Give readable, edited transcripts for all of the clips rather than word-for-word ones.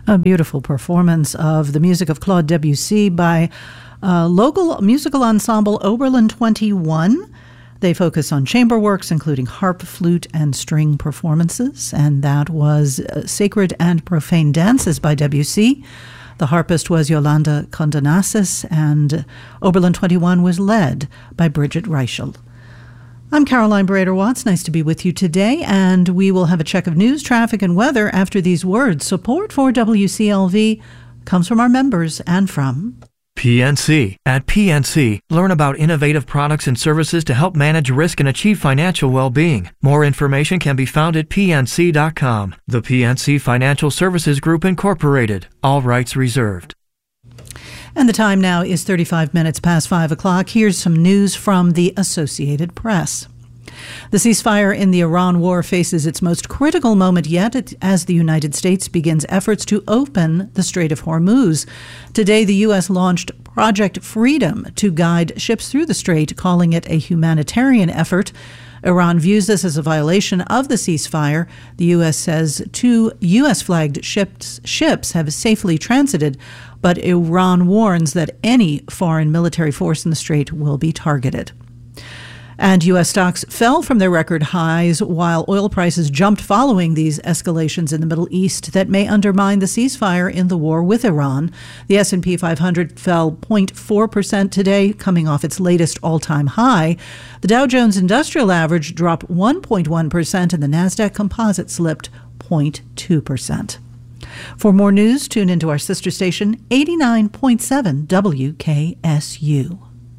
A beautiful performance of the music of Claude Debussy by local musical ensemble Oberlin 21. They focus on chamber works, including harp, flute, and string performances. And that was Sacred and Profane Dances by Debussy. The harpist was Yolanda Condonassis, and Oberlin 21 was led by Bridget Reichel. I'm Caroline Brader-Watts. Nice to be with you today, and we will have a check of news, traffic, and weather after these words. Support for WCLV comes from our members and from PNC. At PNC, learn about innovative products and services to help manage risk and achieve financial well-being. More information can be found at pnc.com. The PNC Financial Services Group, Incorporated. All rights reserved. And the time now is 35 minutes past 5 o'clock. Here's some news from the Associated Press. The ceasefire in the Iran war faces its most critical moment yet as the United States begins efforts to open the Strait of Hormuz. Today, the U.S. launched Project Freedom to guide ships through the strait, calling it a humanitarian effort. Iran views this as a violation of the ceasefire. The U.S. says 2 U.S.-flagged ships have safely transited, but Iran warns that any foreign military force in the strait will be targeted. And U.S. stocks fell from their record highs while oil prices jumped following these escalations in the Middle East that may undermine the ceasefire in the war with Iran. The S&P 500 fell 0.4% today, coming off its latest all-time high. The Dow Jones Industrial Average dropped 1.1%, and the NASDAQ Composite slipped 0.2%. For more news, tune into our sister station, 89.7 WKSU.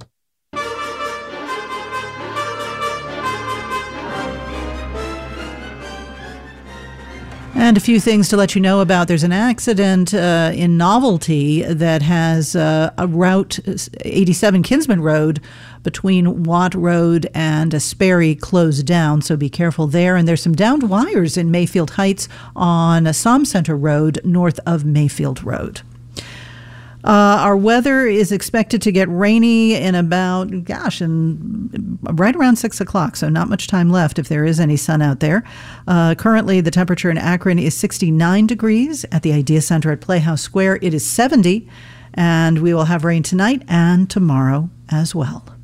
And a few things to let you know about. There's an accident in Novelty that has a Route 87 Kinsman Road between Watt Road and Sperry closed down, so be careful there. And there's some downed wires in Mayfield Heights on Som Center Road north of Mayfield Road. Our weather is expected to get rainy in about, right around 6 o'clock, so not much time left if there is any sun out there. Currently, the temperature in Akron is 69 degrees. At the Idea Center at Playhouse Square, it is 70, and we will have rain tonight and tomorrow as well.